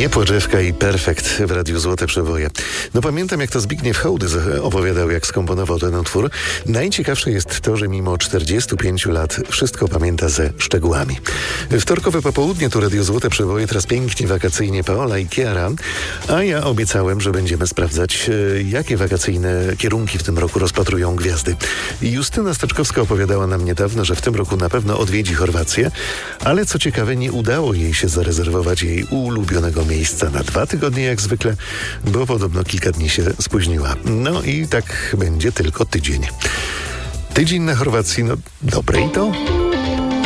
Nie płaczewka i perfekt w Radiu Złote Przeboje. No pamiętam, jak to Zbigniew Hołdys opowiadał, jak skomponował ten utwór. Najciekawsze jest to, że mimo 45 lat wszystko pamięta ze szczegółami. Wtorkowe popołudnie to Radio Złote Przeboje, teraz pięknie wakacyjnie Paola i Chiara, a ja obiecałem, że będziemy sprawdzać, jakie wakacyjne kierunki w tym roku rozpatrują gwiazdy. Justyna Steczkowska opowiadała nam niedawno, że w tym roku na pewno odwiedzi Chorwację, ale co ciekawe, nie udało jej się zarezerwować jej ulubionego miejsca na 2 tygodnie jak zwykle, bo podobno kilka dni się spóźniła. No i tak będzie tylko tydzień. Tydzień na Chorwacji, no dobre i to.